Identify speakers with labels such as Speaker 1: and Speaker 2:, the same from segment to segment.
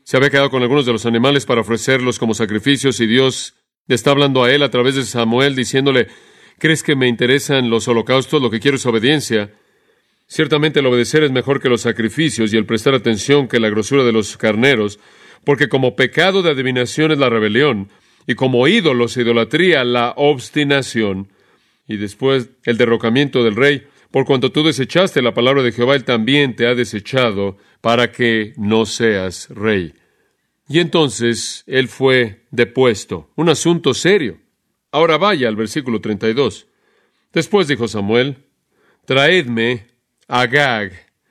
Speaker 1: Se había quedado con algunos de los animales para ofrecerlos como sacrificios, y Dios está hablando a él a través de Samuel, diciéndole: ¿crees que me interesan los holocaustos? Lo que quiero es obediencia. Ciertamente el obedecer es mejor que los sacrificios, y el prestar atención que la grosura de los carneros, porque como pecado de adivinación es la rebelión, y como ídolos e idolatría la obstinación. Y después el derrocamiento del rey: por cuanto tú desechaste la palabra de Jehová, él también te ha desechado para que no seas rey. Y entonces él fue depuesto. Un asunto serio. Ahora vaya al versículo 32. Después dijo Samuel: traedme a Agag,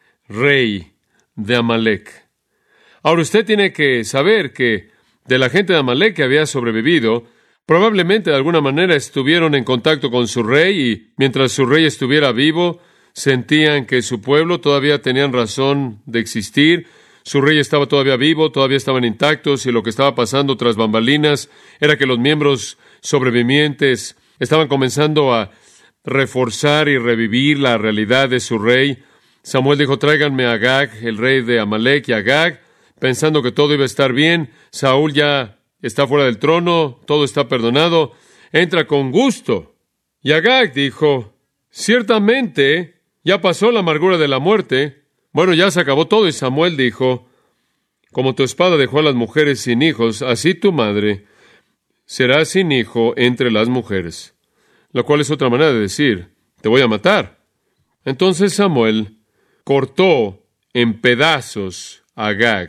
Speaker 1: rey de Amalec. Ahora usted tiene que saber que de la gente de Amalec que había sobrevivido, probablemente de alguna manera estuvieron en contacto con su rey, y mientras su rey estuviera vivo, sentían que su pueblo todavía tenían razón de existir. Su rey estaba todavía vivo, todavía estaban intactos, y lo que estaba pasando tras bambalinas era que los miembros sobrevivientes estaban comenzando a reforzar y revivir la realidad de su rey. Samuel dijo: tráiganme a Agag, el rey de Amalec. Y Agag, pensando que todo iba a estar bien, Saúl ya está fuera del trono, todo está perdonado, entra con gusto. Y Agag dijo: ciertamente ya pasó la amargura de la muerte. Bueno, ya se acabó todo. Y Samuel dijo: como tu espada dejó a las mujeres sin hijos, así tu madre será sin hijo entre las mujeres. Lo cual es otra manera de decir: te voy a matar. Entonces Samuel cortó en pedazos a Agag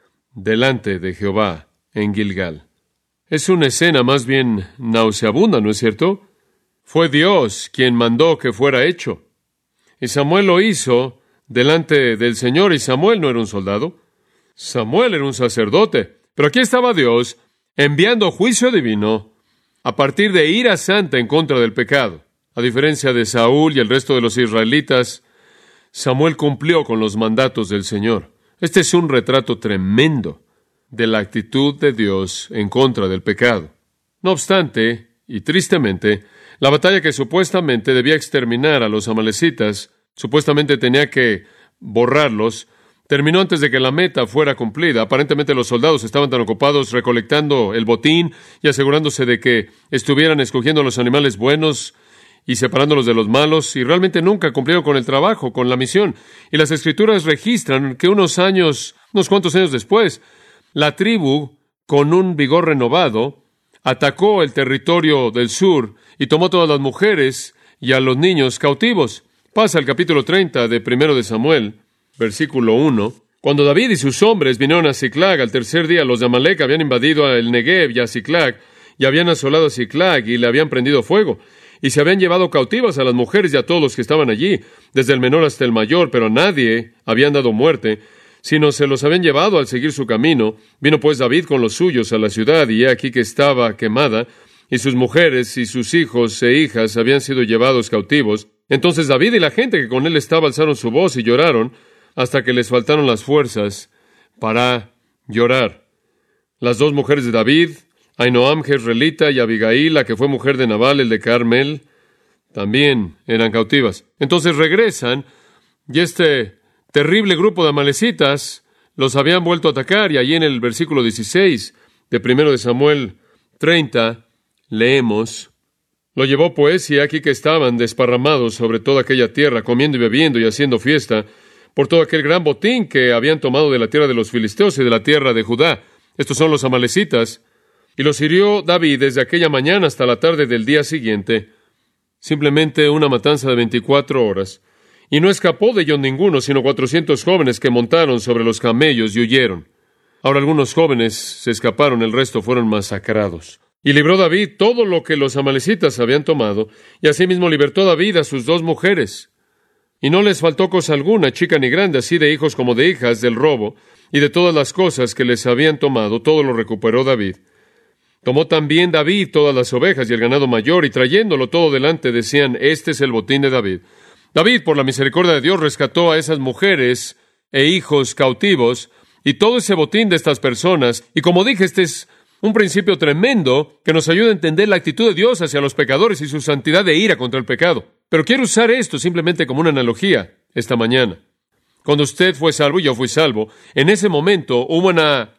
Speaker 1: delante de Jehová en Gilgal. Es una escena más bien nauseabunda, ¿no es cierto? Fue Dios quien mandó que fuera hecho. Y Samuel lo hizo delante del Señor, y Samuel no era un soldado. Samuel era un sacerdote. Pero aquí estaba Dios enviando juicio divino a partir de ira santa en contra del pecado. A diferencia de Saúl y el resto de los israelitas, Samuel cumplió con los mandatos del Señor. Este es un retrato tremendo de la actitud de Dios en contra del pecado. No obstante, y tristemente, la batalla que supuestamente debía exterminar a los amalecitas, supuestamente tenía que borrarlos, terminó antes de que la meta fuera cumplida. Aparentemente los soldados estaban tan ocupados recolectando el botín y asegurándose de que estuvieran escogiendo los animales buenos y separándolos de los malos, y realmente nunca cumplieron con el trabajo, con la misión. Y las Escrituras registran que unos cuantos años después, la tribu, con un vigor renovado, atacó el territorio del sur y tomó todas las mujeres y a los niños cautivos. Pasa al capítulo 30 de 1 de Samuel, versículo 1. Cuando David y sus hombres vinieron a Siclag, al tercer día los de Amalec habían invadido el Negev y a Siclag, y habían asolado a Siclag y le habían prendido fuego. Y se habían llevado cautivas a las mujeres y a todos los que estaban allí, desde el menor hasta el mayor, pero a nadie habían dado muerte, sino se los habían llevado al seguir su camino. Vino pues David con los suyos a la ciudad, y he aquí que estaba quemada, y sus mujeres y sus hijos e hijas habían sido llevados cautivos. Entonces David y la gente que con él estaba alzaron su voz y lloraron, hasta que les faltaron las fuerzas para llorar. Las dos mujeres de David, Ahinoam jezreelita y Abigail, la que fue mujer de Nabal, el de Carmel, también eran cautivas. Entonces regresan, y este terrible grupo de amalecitas los habían vuelto a atacar, y allí en el versículo 16 de 1 de Samuel 30, leemos: lo llevó pues, y aquí que estaban desparramados sobre toda aquella tierra, comiendo y bebiendo y haciendo fiesta, por todo aquel gran botín que habían tomado de la tierra de los filisteos y de la tierra de Judá. Estos son los amalecitas. Y los hirió David desde aquella mañana hasta la tarde del día siguiente. Simplemente una matanza de 24 horas. Y no escapó de ellos ninguno, sino 400 jóvenes que montaron sobre los camellos y huyeron. Ahora algunos jóvenes se escaparon, el resto fueron masacrados. Y libró David todo lo que los amalecitas habían tomado, y asimismo libertó David a sus dos mujeres. Y no les faltó cosa alguna, chica ni grande, así de hijos como de hijas, del robo, y de todas las cosas que les habían tomado, todo lo recuperó David. Tomó también David todas las ovejas y el ganado mayor, y trayéndolo todo delante, decían: este es el botín de David. David, por la misericordia de Dios, rescató a esas mujeres e hijos cautivos, y todo ese botín de estas personas. Y como dije, este es un principio tremendo que nos ayuda a entender la actitud de Dios hacia los pecadores y su santidad de ira contra el pecado. Pero quiero usar esto simplemente como una analogía esta mañana. Cuando usted fue salvo y yo fui salvo, en ese momento hubo una